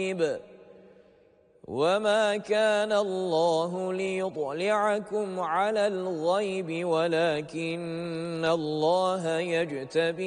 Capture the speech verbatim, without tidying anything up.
الغيب وما كان الله ليطلعكم على الغيب ولكن الله يجتبي